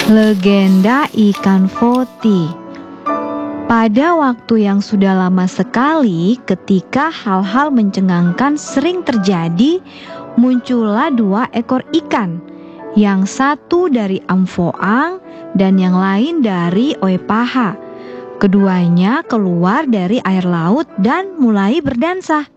Legenda ikan Foti. Pada waktu yang sudah lama sekali, ketika hal-hal mencengangkan sering terjadi, muncullah 2 ekor ikan. Yang satu dari Amphoang dan yang lain dari Oepaha. Keduanya keluar dari air laut dan mulai berdansa.